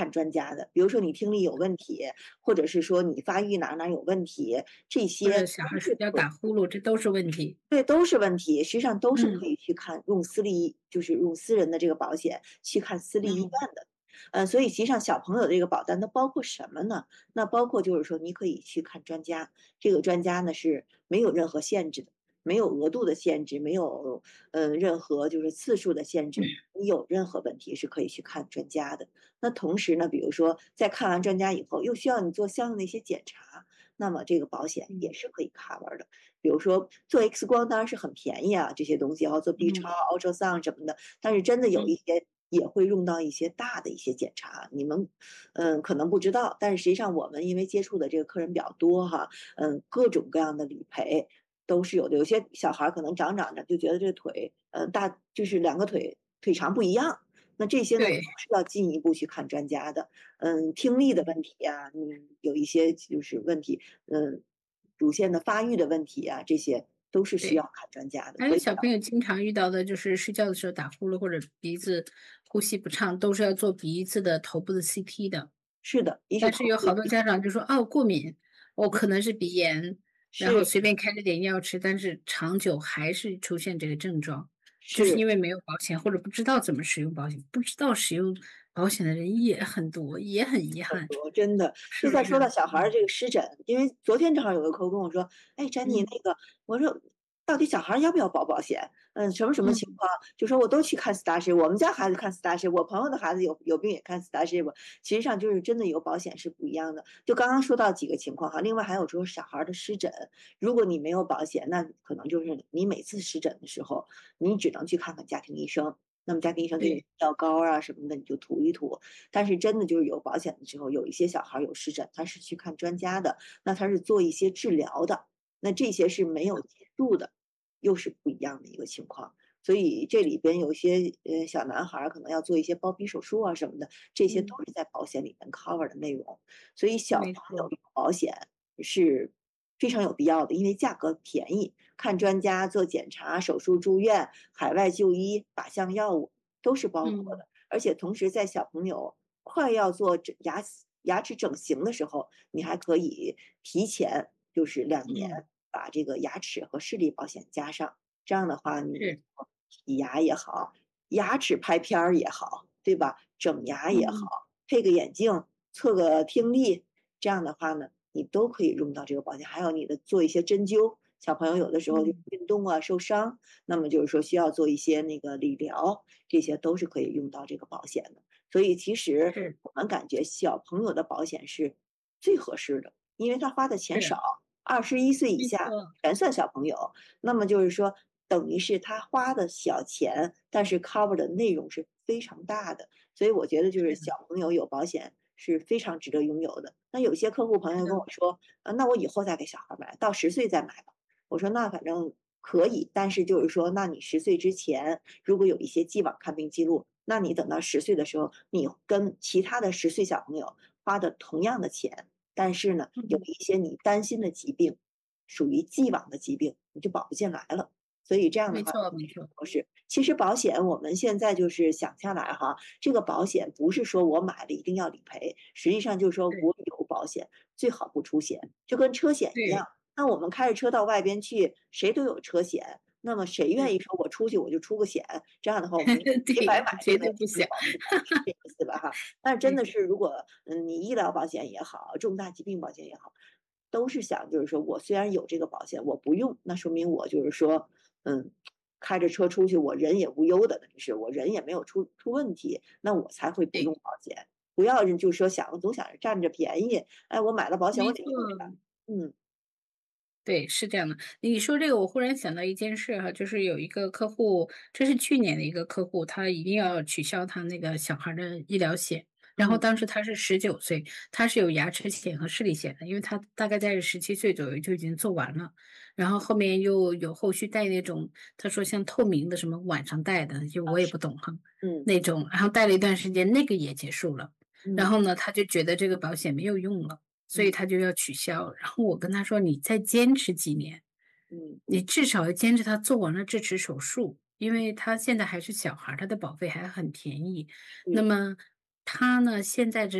看专家的。比如说你听力有问题，或者是说你发育哪有问题，这或些者小孩睡都是可觉打呼噜，这都是问题。 对，都是问题，实际上都是可嗯以去看用就是用私人的这个保险去看私立医院嗯， 的。所以实际上小朋友的这个保单它包括什么呢？那包括就是说你可以去看专家，这个专家呢是没有任何限制的，没有额度的限制，没有任何就是次数的限制。你有任何问题是可以去看专家的。那同时呢，比如说在看完专家以后，又需要你做相应的一些检查，那么这个保险也嗯是可以 cover 的。比如说做 X 光当然是很便宜啊，这些东西要做 B 超、 嗯 ultrasound 什么的，但是真的有嗯， 一些也会用到一些大的一些检查，你们可能不知道，但是实际上我们因为接触的这个客人比较多哈，各种各样的理赔都是有的。有些小孩可能长着就觉得这腿就是两个腿长不一样，那这些呢都对。 是要进一步去看专家的。听力的嗯问题呀，有一些就是问题，乳腺的发育的问题啊，这些都是需对。 要看专家的。 还有所以小朋友经常遇到的就是睡觉的时候打呼噜或者鼻子呼吸不畅，都是要做鼻子的头部的 CT 的。 是的，一是但是有好头部的多家长就说：“哦，过敏，我可能是鼻炎。”然后是随便开了点药吃，但是长久还是出现这个症状，就是是因为没有保险或者不知道怎么使用保险，不知道使用保险的人也很多，也很遗憾， 很多，真的。就再说到是不是？ 小孩儿这个湿疹，因为昨天正好有个客户跟我说：“哎，詹妮， 嗯那个，我说到底小孩儿要不要保保险？什么什么情嗯， 况？”就说我都去看 Starship，我们家孩子看 Starship，我朋友的孩子有病也看 Starship。实际上就是真的有保险是不一样的。就刚刚说到几个情况哈，另外还有说小孩儿的湿疹，如果你没有保险，那可能就是你每次湿疹的时候，你只能去看看家庭医生。那么家庭医生给你对， 药膏啊什么的，你就涂一涂。但是真的就是有保险的时候，有一些小孩有湿疹，他是去看专家的，那他是做一些治疗的，那这些是没有介入的，又是不一样的一个情况。所以这里边有一些小男孩可能要做一些包皮手术啊什么的，这些嗯， 都是在保险里面 cover 的内容。所以小朋没错， 友有保险是非常有必要的，因为价格便宜，看专家、做检查、手术、住院、海外就医、靶向药物都是包括嗯的。而且同时在小朋友快要做牙齿整形的时候，你还可以提前就是2年嗯， 把这个牙齿和视力保险加上。这样的话，你是， 洗牙也好，牙齿拍片儿也好，对吧？整牙也嗯好，配个眼镜，测个听力，这样的话呢，你都可以用到这个保险。还有你的做一些针灸，小朋友有的时候就嗯， 运动啊受伤，那么就是说需要做一些那个理疗，这些都是可以用到这个保险的。所以其实是我们感觉小朋友的保险是最合适的，因为他花的钱是， 少21岁以下没错， 全算小朋友。那么就是说，等于是他花的小钱，但是 cover 的内容是非常大的。所以我觉得就是是的， 小朋友有保险是非常值得拥有的。那有些客户朋友是的， 跟我说，那我以后再给小孩买，到10岁再买吧。我说那反正可以，但是就是说，那你10岁之前如果有一些既往看病记录，那你等到10岁的时候，你跟其他的10岁小朋友花的同样的钱，但是呢，有嗯， 一些你担心的疾病，属于既往的疾病，你就保不进来了。所以这样的没话， 错没错， 不是。其实保险我们现在就是想下来哈，这个保险不是说我买了一定要理赔，实际上就是说对我有保险，最好不出险，就跟车险一样。 对那我们开着车到外边去，谁都有车险，那么谁愿意是， 说我出去我就出个险？这样的话，我们没白对， 买这个绝对不想， 这个保险单，是这个意思吧哈？但是真对的是，如果你医疗保险也好，重大疾病保险也好，都是想就是说我虽然有这个保险，我不用，那说明我就是说，开着车出去，我人也无忧的，等于是我人也没有出问题，那我才会不对， 用保险。不要人就说总想着占着便宜，哎，我买了保险我得没错。 用上，嗯， 对，是这样的。你说这个，我忽然想到一件事哈，就是有一个客户，这是去年的一个客户，他一定要取消他那个小孩的医疗险。然后嗯， 当时他是19岁，他是有牙齿险和视力险的，因为他大概在17岁左右就已经做完了，然后后面又有后续带那种，他说像透明的什么晚上戴的，就我也不懂哈， 嗯， 那种，然后戴了一段时间，那个也结束了，然嗯， 后呢，他就觉得这个保险没有用了。所以嗯， 他就要取消。然后我跟他说：“你再坚持几年， 嗯， 你至少要坚持他做完了智齿手术，因为他现在还是小孩儿他的保费还很便宜。那是。 么他呢，现在这